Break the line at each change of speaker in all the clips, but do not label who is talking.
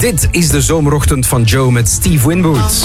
Dit is de zomerochtend van Joe met Steve Winwood.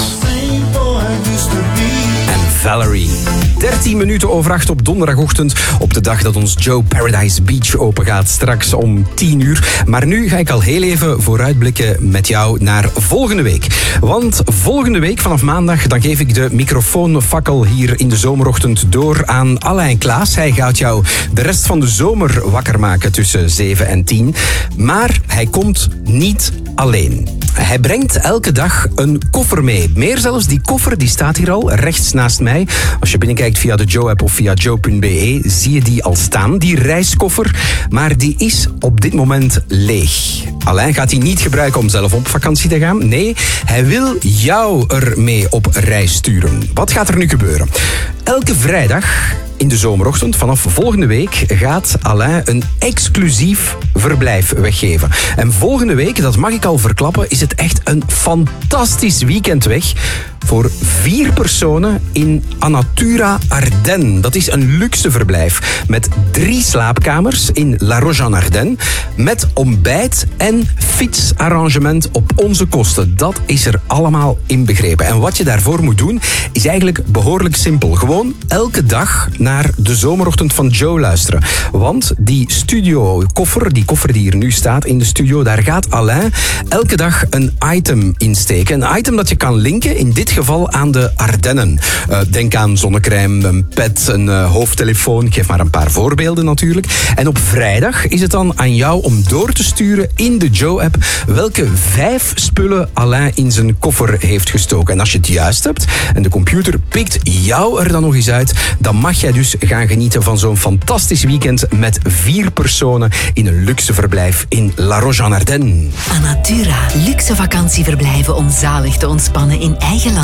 En Valerie. 13 minuten over 8 op donderdagochtend. Op de dag dat ons Joe Paradise Beach opengaat. Straks om 10 uur. Maar nu ga ik al heel even vooruitblikken met jou naar volgende week. Want volgende week vanaf maandag dan geef ik de microfoonfakkel hier in de zomerochtend door aan Alain Klaas. Hij gaat jou de rest van de zomer wakker maken tussen 7 en 10. Maar hij komt niet alleen. Hij brengt elke dag een koffer mee. Meer zelfs, die koffer die staat hier al rechts naast mij. Als je binnenkijkt via de Joe-app of via joe.be, zie je die al staan, die reiskoffer. Maar die is op dit moment leeg. Alain gaat die niet gebruiken om zelf op vakantie te gaan. Nee, hij wil jou ermee op reis sturen. Wat gaat er nu gebeuren? Elke vrijdag in de zomerochtend vanaf volgende week gaat Alain een exclusief verblijf weggeven. En volgende week, dat mag ik al verklappen, is het echt een fantastisch weekend weg voor 4 personen in Anatura Ardennes. Dat is een luxe verblijf met 3 slaapkamers in La Roche-en-Ardenne met ontbijt en fietsarrangement op onze kosten. Dat is er allemaal inbegrepen. En wat je daarvoor moet doen, is eigenlijk behoorlijk simpel. Gewoon elke dag naar de zomerochtend van Joe luisteren. Want die studiokoffer, die koffer die hier nu staat in de studio, daar gaat Alain elke dag een item insteken. Een item dat je kan linken, in dit geval aan de Ardennen. Denk aan zonnecrème, een pet, een hoofdtelefoon. Ik geef maar een paar voorbeelden natuurlijk. En op vrijdag is het dan aan jou om door te sturen in de Joe-app welke 5 spullen Alain in zijn koffer heeft gestoken. En als je het juist hebt en de computer pikt jou er dan nog eens uit, dan mag jij dus gaan genieten van zo'n fantastisch weekend met 4 personen in een luxe verblijf in La Roche-en-Ardenne.
Anatura, luxe vakantieverblijven om zalig te ontspannen in eigen land.